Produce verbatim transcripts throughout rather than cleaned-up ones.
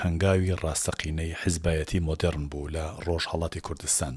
هەنگاوی ڕاستەقینەی حیزبایەتی مۆدێرن بوو لە ڕۆژهەڵاتی کوردستان.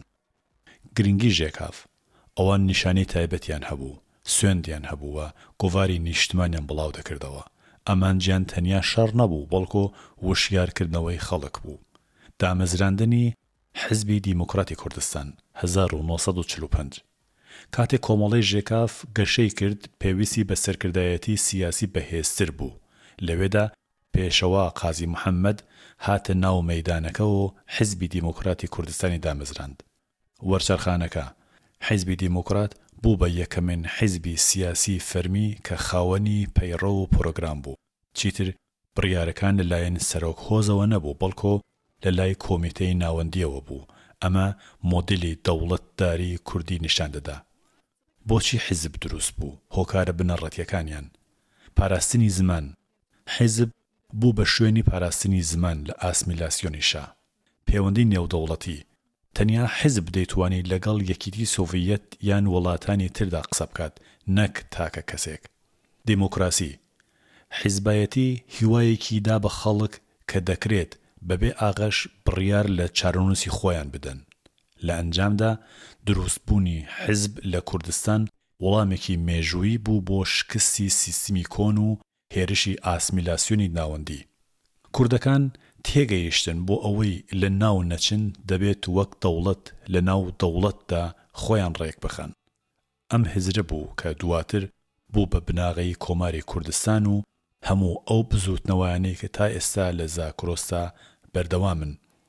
گرنگی ژێکاف ئەوان نیشانەی تایبەتیان هەبوو، سوێندیان هەبووە، گۆڤاری نیشتمانیان بڵاو دەکردەوە. ئەمان گیان تەنیا شەڕ نەبوو، بەڵکو وشیارکردنەوەی خەڵک بوو. دامەزراندنی حیزبی دیموکراتی کوردستان هەزار و نۆسەد و چل و پێنج کاتێک کۆمەڵەی ژێکاف گەشەی کرد، پێویستی بە سەرکردایەتی سیاسی بەهێزتر بوو. لەوێدا پێشەوا قازی محەممەد هاتە ناو مەیدانەکە و حیزبی دیموکراتی کوردستانی دامەزراند. وەرچەرخانەکە حیزبی دیموکرات بوو بە یەکەمین حیزبی سیاسی فەرمی کە خاوەنی پەیڕە و پرۆگرام بوو. چیتر بڕیارەکان لەلایەن سەرۆک هۆزەوە نەبوو، بەڵکو لە لای کۆمیتەی ناوەندیەوە بوو. ئەمە مۆدلی دەوڵەتداری کوردی نیشان دەدا. بۆچی حیزب دروست بوو؟ هۆکارە بنەڕەتیەکانیان. پاراستنی زمان. حیزب بوو بە شوێنی پاراستنی زمان لە ئاسمیلاسیۆنیشا. پەیوەندی نێودەوڵەتی. تەنیا حیزب دەیتوانی لەگەڵ یەکیتی سۆڤیەت یان وڵاتانی تردا قسە بکات، نەک تاکە کەسێک. دیموکراسی. حیزبایەتی هیوایەکی دا بە خەڵک کە دەکرێت بەبێ ئاغاش بڕیار لە چارەنووسی خۆیان بدەن. لە ئەنجامدا دروستبوونی حیزب لە کوردستان وەڵامێکی مێژووی بوو بۆ شکستی سیستمی کۆن و هێرشی ئاسمیلاسیۆنی ناوەندی. کوردەکان تێگەیشتن بۆ ئەوەی لە ناو نەچن دەبێت وەک دەوڵەت لە ناو دەوڵەتدا خۆیان ڕێک بخەن. ئەم هزرە بوو کە دواتر بوو بە بناغی کۆماری کوردستان و هەموو ئەو بزوتنەوەیانەی کە تا ئێستا لە زاکرۆستا بەردەوامن.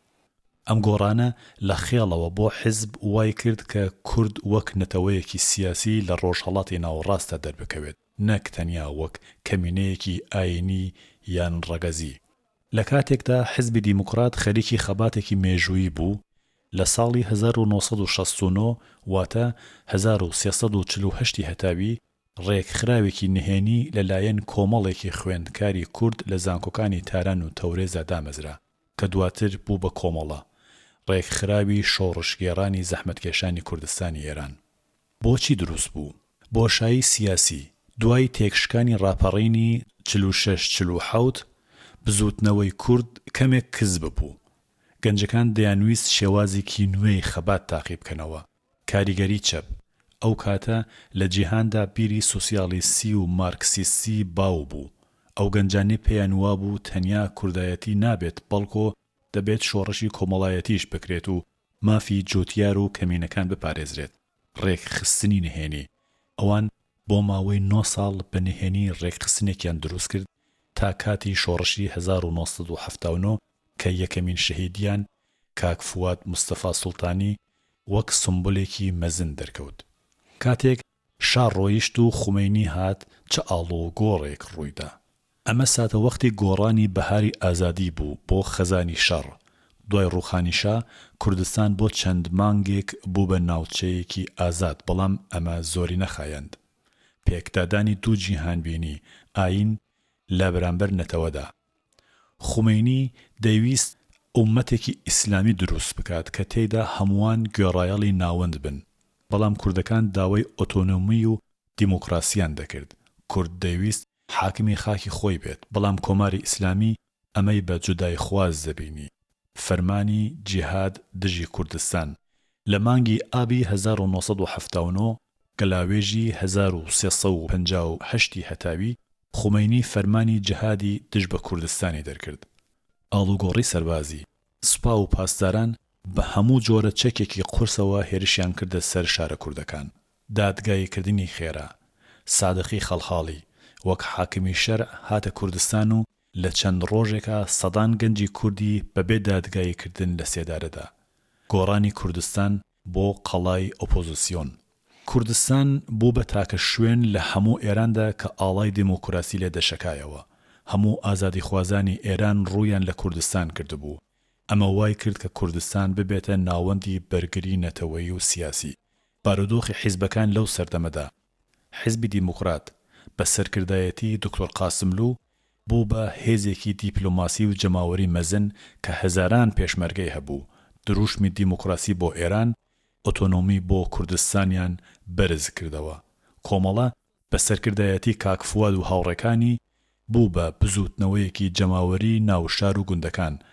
ئەم گۆڕانە لە خێڵەوە بۆ حیزب وای کرد کە کورد وەک نەتەوەیەکی سیاسی لە ڕۆژهەڵاتی ناوەڕاستە دەربکەوێت، نەک تەنیا وەک کەمینەیەکی ئاینی یان ڕەگەزی. لە کاتێکدا حیزبی دیموکرات خەریکی خەباتێکی مێژووی بوو، لە ساڵی هەزار و نۆسەد و شەست و نۆ واتە هەزار و سێسەد و چل و هەشت هەتاوی ڕێکخراوێکی نهێنی لەلایەن کۆمەڵێکی خوێندکاری کورد لە زانکۆکانی تاران و تەورێزا دامەزرا کە دواتر بوو بە کۆمەڵە ڕێکخراوی شۆڕشگێڕانی زەحمەتکێشانی کوردستانی ئێران. بۆچی دروست بوو؟ بۆشایی سیاسی. دوای تێکشکانی ڕاپەڕینی چل و شەش چل و حەوت بزوتنەوەی کورد کەمێک کزب بوو. گەنجەکان دەیانویست شێوازێکی نوێی خەبات تاقی بکەنەوە. کاریگەری چەپ. ئەو کاتە لە جیهاندا بیری سۆسیالیستی و مارکسیستی باو بوو. ئەو گەنجانەی پێیان وابوو تەنیا کوردایەتی نابێت، بەڵکو دەبێت شۆڕشی کۆمەڵایەتیش بکرێت و مافی جوتیار و کەمینەکان بپارێزرێت. ڕێکخستنی نهێنی. ئەوان بۆ ماوەی نۆ ساڵ بە نهێنی ڕێکخستنێکیان دروست کرد تا کاتی شۆڕشی هەزار و نۆسەد و هەفتاد و نۆ کە یەکەمین شەهیدیان کاک فواد مستەفا سوڵتانی وەک سمبولێکی مەزن دەرکەوت. کاتێک شار ڕۆیشت و خومەینی هات، چه ئاڵۆ گۆڕێک ڕوویدا. ئەمە ساتە وەختی گۆڕانی بەهاری ئازادی بوو بۆ خەزانی شەڕ. دوای ڕووخانیشا کوردستان بۆ چەند مانگێک بوو بە ناوچەیەکی ئازاد، بەڵام ئەمە زۆری نەخایەند. پێکدادانی دوو جیهانبینی ئاین لە بەرامبەر نەتەوەدا. خومەینی دەیویست ئومەتێکی ئیسلامی دروست بکات کە تێیدا هەمووان گوێڕایەڵی ناوەند بن، بەڵام کوردەکان داوای ئۆتۆنۆمی و دیموکراسیان دەکرد. کورد دەیویست حاکمی خاکی خۆی بێت، بەڵام کۆماری ئیسلامی ئەمەی بە جودای خواز دەبینی. فەرمانی جیهاد دژی کوردستان لە مانگی ئابی هەزار و نۆسەد و هەفتاد و نۆ گەلاوێژی هەزار و سێسەد و پەنجا و هەشت هەتاوی خومەینی فەرمانی جیهادی دژ بە کوردستانی دەرکرد. ئاڵوگۆڕی سەربازی. سوپا و پاسداران بە هەموو جۆرە چەکێکی قورسەوە هێرشیان کردە سەر شارە کوردەکان. دادگایکردنی خێرا. سادقی خەڵخاڵی وەک حاکمی شەرع هاتە کوردستان و لە چەند ڕۆژێکە سەدان گەنجی کوردی بەبێ دادگایکردن لە سێدارەدا. گۆڕانی کوردستان بۆ قەڵای ئۆپۆزیسیۆن. کوردستان بوو بە تاکە شوێن لە هەموو ئێراندا کە ئاڵای دیموکراسی لێ دەشەکایەوە. هەموو ئازادی خوازانی ئێران ڕوویان لە کوردستان کردبوو. ئەمە وای کرد کە کوردستان ببێتە ناوەندی بەرگری نەتەوەیی و سیاسی. بارودۆخی حیزبەکان لەو سەردەمەدا. حیزبی دیموکرات بە سەرکردایەتی دکتۆر قاسملوو بوو بە هێزێکی دیپلۆماسی و جەماوەری مەزن کە هەزاران پێشمەرگەی هەبوو. دروشمی دیموکراسی بۆ ئێران، ئۆتۆنۆمی بۆ کوردستانیان بەرز کردەوە. کۆمەڵە بە سەرکردایەتی کاک فواد و هاوڕێکانی بوو بە بزوتنەوەیەکی جەماوەری ناوشار و گوندەکان